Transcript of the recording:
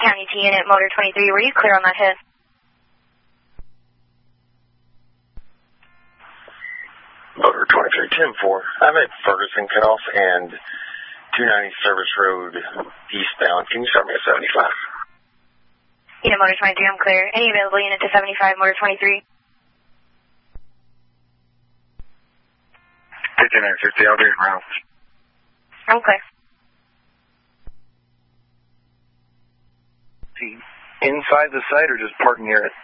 County T unit, Motor 23, were you clear on that hit? Motor 23, 10-4. I'm at Ferguson cutoff and 290 Service Road eastbound. Can you start me at 75? Unit Motor 23, I'm clear. Any available unit to 75, Motor 23? 5950, I'll do it around. I'm clear. Inside the site or just parking near it?